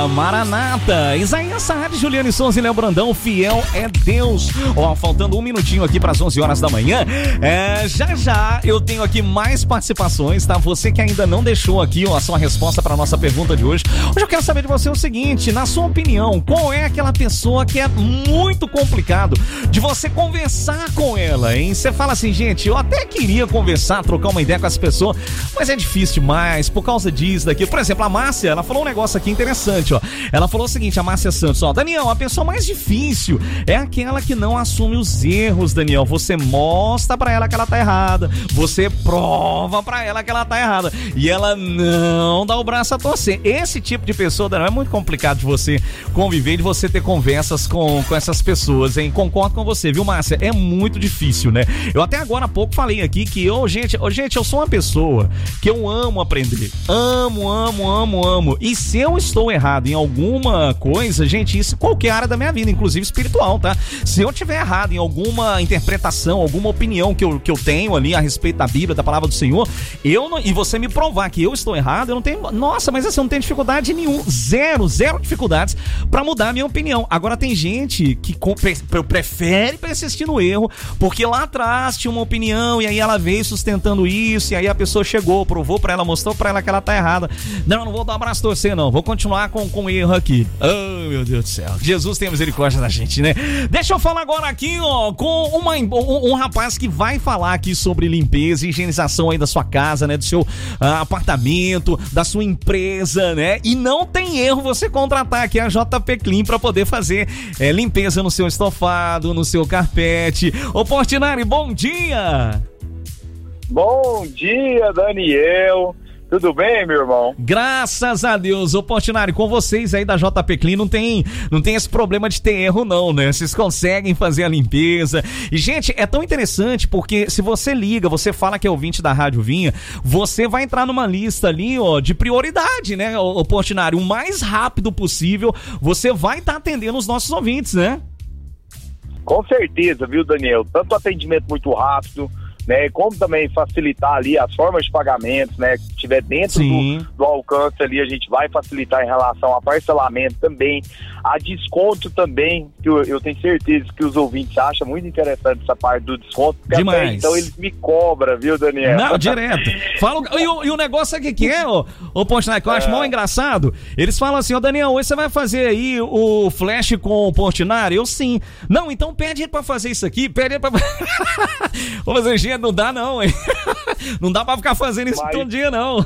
Maranata, Isaías Saad, Juliane Souza e Léo Brandão, fiel é Deus. Faltando um minutinho aqui para as 11 horas da manhã. Já eu tenho aqui mais participações, tá? Você que ainda não deixou aqui a sua resposta para nossa pergunta de hoje. Hoje eu quero saber de você o seguinte, na sua opinião, qual é aquela pessoa que é muito complicado de você conversar com ela, hein? Você fala assim, gente, eu até queria conversar, trocar uma ideia com essa pessoa, mas é difícil demais por causa disso, daqui. Por exemplo, a Márcia, ela falou um negócio aqui interessante, ó. Ela falou o seguinte, a Márcia Santos, ó, Daniel, a pessoa mais difícil é aquela que não assume os erros, Daniel. Você mostra pra ela que ela tá errada, você prova pra ela que ela tá errada e ela não dá o braço a torcer. Esse tipo de pessoa, Daniel, é muito complicado de você conviver, de você ter conversas com essas pessoas, hein? Concordo com você, viu, Márcia? É muito difícil, né? Eu até agora há pouco falei aqui que gente, eu sou uma pessoa que eu amo aprender. Amo. E se eu estou errado em alguma coisa, gente, isso em qualquer área da minha vida, inclusive espiritual, tá? Se eu tiver errado em alguma interpretação, alguma opinião que eu tenho ali a respeito da Bíblia, da palavra do Senhor, e você me provar que eu estou errado, eu não tenho... Nossa, mas assim, eu não tenho dificuldade nenhuma. Zero dificuldades pra mudar a minha opinião. Agora tem gente que prefere persistir no erro, porque lá atrás tinha uma opinião e aí ela veio sustentando isso, e aí a pessoa chegou, provou pra ela, mostrou pra ela que ela tá errada. Não vou dar um abraço torcer, não. Vou continuar com o erro aqui. Oh, meu Deus do céu. Jesus tem misericórdia da gente, né? Deixa eu falar agora aqui, ó, com um rapaz que vai falar aqui sobre limpeza e higienização aí da sua casa, né? Do seu apartamento, da sua empresa, né? E não tem erro você contratar aqui a JP Clean pra poder fazer limpeza no seu estofado, no seu carpete. Ô, Portinari, bom dia! Bom dia, Daniel. Tudo bem, meu irmão? Graças a Deus. Ô, Portinari, com vocês aí da JP Clean não tem esse problema de ter erro não, né? Vocês conseguem fazer a limpeza. E, gente, é tão interessante porque se você liga, você fala que é ouvinte da Rádio Vinha, você vai entrar numa lista ali, ó, de prioridade, né, ô Portinari? O mais rápido possível, você vai estar atendendo os nossos ouvintes, né? Com certeza, viu, Daniel? Tanto atendimento muito rápido, né, como também facilitar ali as formas de pagamentos, né, que estiver dentro do alcance ali, a gente vai facilitar em relação a parcelamento também, a desconto também, que eu tenho certeza que os ouvintes acham muito interessante essa parte do desconto, porque demais. Até então eles me cobram, viu, Daniel? Não, direto. Fala, e o negócio aqui que é, ô Portinari, que eu acho mal engraçado, eles falam assim, Daniel, hoje você vai fazer aí o flash com o Portinari? Eu sim. Não, então pede ele pra fazer isso aqui, pede ele pra... Vou fazer um dia, não dá não, hein? Não dá pra ficar fazendo isso todo dia, não.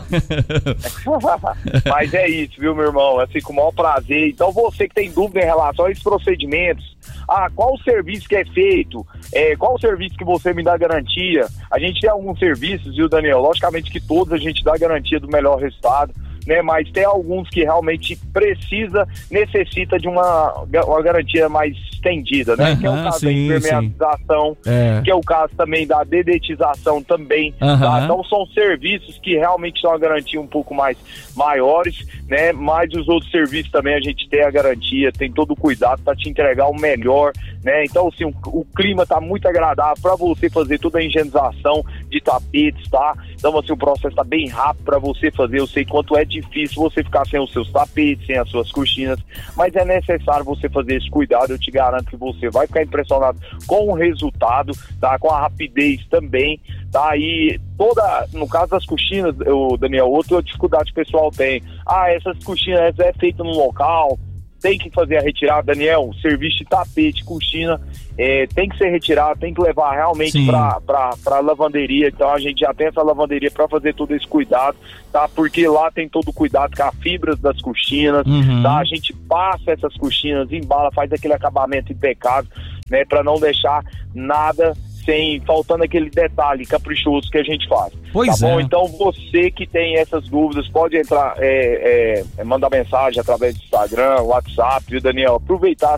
Mas é isso, viu, meu irmão? Assim, com o maior prazer. Então, você que tem dúvida em relação a esses procedimentos, qual o serviço que é feito, qual o serviço que você me dá garantia? A gente tem alguns serviços, viu, Daniel? Logicamente que todos a gente dá garantia do melhor resultado, né? Mas tem alguns que realmente necessita de uma garantia mais estendida, né? Que é o caso da impermeabilização, que é o caso também da dedetização também, tá? Então são serviços que realmente são a garantia um pouco mais maiores, né? Mas os outros serviços também a gente tem a garantia, tem todo o cuidado para te entregar o melhor, né? Então assim, o clima tá muito agradável para você fazer toda a higienização de tapetes, tá? Então assim, o processo tá bem rápido para você fazer. Eu sei quanto é difícil você ficar sem os seus tapetes, sem as suas cortinas, mas é necessário você fazer esse cuidado. Eu te garanto que você vai ficar impressionado com o resultado, tá? Com a rapidez também, tá? E no caso das cortinas, Daniel, outra dificuldade que o pessoal tem, essas cortinas é feita no local, tem que fazer a retirada, Daniel, serviço de tapete, cortina, tem que ser retirado, tem que levar realmente para lavanderia. Então a gente já tem essa lavanderia para fazer todo esse cuidado, tá? Porque lá tem todo o cuidado com as fibras das cortinas, tá? A gente passa essas cortinas, embala, faz aquele acabamento impecável, né? Para não deixar nada faltando aquele detalhe caprichoso que a gente faz. Pois tá bom? Então você que tem essas dúvidas pode entrar, mandar mensagem através do Instagram, WhatsApp, viu, Daniel? Aproveitar